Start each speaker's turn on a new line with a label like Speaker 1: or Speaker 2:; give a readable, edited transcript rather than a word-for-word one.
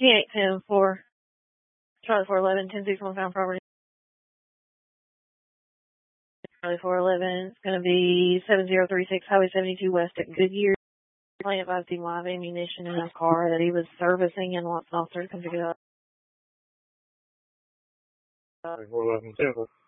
Speaker 1: T810 for Charlie 411, 1061 found property. Charlie 411, it's going to be 7036 Highway 72 West at Goodyear. Playing 5 live ammunition in a car that he was servicing and wants an officer to come pick it up.
Speaker 2: 411 Temple.